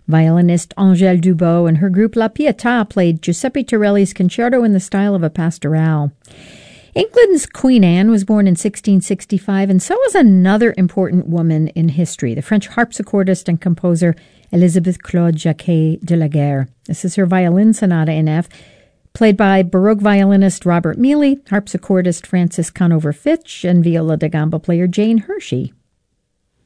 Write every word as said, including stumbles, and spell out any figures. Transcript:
Violinist Angèle Dubos and her group La Pietà played Giuseppe Torelli's concerto in the style of a pastorale. England's Queen Anne was born in sixteen sixty-five, and so was another important woman in history, the French harpsichordist and composer Elizabeth Claude Jacquet de la Guerre. This is her violin sonata in F, played by Baroque violinist Robert Mealy, harpsichordist Francis Conover Fitch, and viola da gamba player Jane Hershey.